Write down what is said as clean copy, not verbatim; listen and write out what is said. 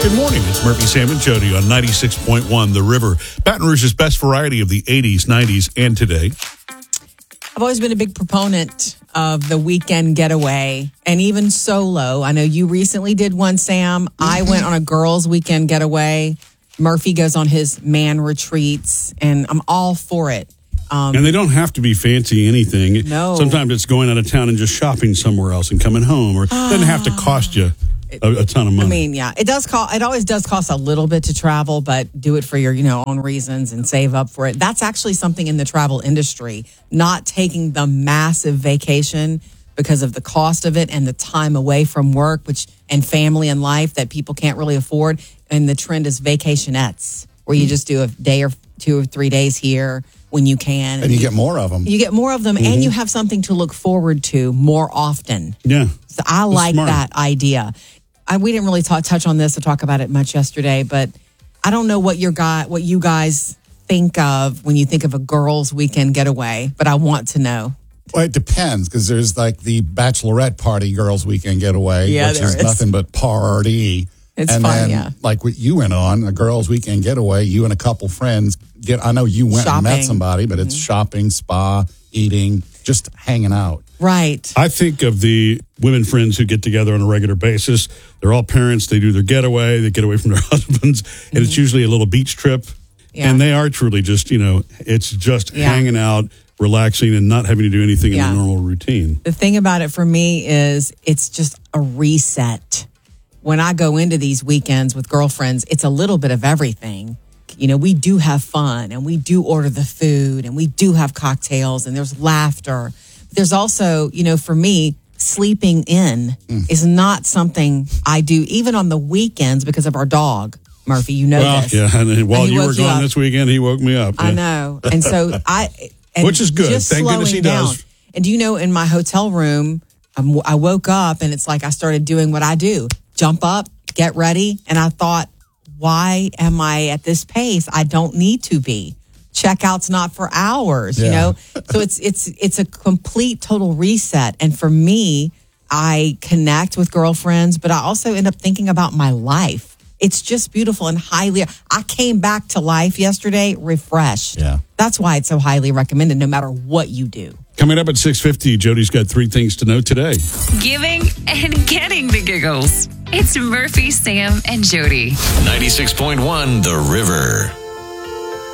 Good morning. It's Murphy, Sam, and Jody on 96.1 The River. Baton Rouge's best variety of the 80s, 90s, and today. I've always been a big proponent of the weekend getaway and even solo. I know you recently did one, Sam. I went on a girls' weekend getaway. Murphy goes on his man retreats, and I'm all for it. And they don't have to be fancy anything. No. Sometimes it's going out of town and just shopping somewhere else and coming home, or it doesn't have to cost you a ton of money. I mean, yeah, it does cost. It always does cost a little bit to travel, but do it for your, own reasons and save up for it. That's actually something in the travel industry, not taking the massive vacation because of the cost of it and the time away from work, and family and life that people can't really afford. And the trend is vacationettes, where you just do a day or 2 or 3 days here when you can. And you get more of them. You get more of them, and you have something to look forward to more often. Yeah. So I like smart. that idea. We didn't really touch on this or talk about it much yesterday, but I don't know what you guys think of when you think of a girls' weekend getaway, but I want to know. Well, it depends, because there's like the bachelorette party girls weekend getaway, Yeah, which there is is. nothing but party. It's and fun, then, yeah. like what you went on, a girls' weekend getaway, you and a couple friends I know you went and met Shopping. somebody, but it's shopping, spa, eating, just hanging out. Right. I think of the women friends who get together on a regular basis. They're all parents. They do their getaway. They get away from their husbands. And it's usually a little beach trip. Yeah. And they are truly just, it's just Yeah. hanging out, relaxing, and not having to do anything Yeah. in the normal routine. The thing about it for me is it's just a reset. When I go into these weekends with girlfriends, it's a little bit of everything. We do have fun, and we do order the food, and we do have cocktails, and there's laughter. There's also, for me, sleeping in is not something I do even on the weekends because of our dog, Murphy. You know this. Yeah, and while he you were woke you gone up. this weekend, he woke me up. I Yeah. know. And so Which is good. just Thank goodness slowing he down. does. And in my hotel room, I woke up and it's like I started doing what I do. Jump up, get ready. And I thought, why am I at this pace? I don't need to be. Checkout's not for hours, Yeah. So it's a complete total reset. And for me, I connect with girlfriends, but I also end up thinking about my life. It's just beautiful and I came back to life yesterday refreshed. Yeah. That's why it's so highly recommended no matter what you do. Coming up at 6:50, Jody's got 3 things to know today. Giving and getting the giggles. It's Murphy, Sam, and Jody. 96.1 The River.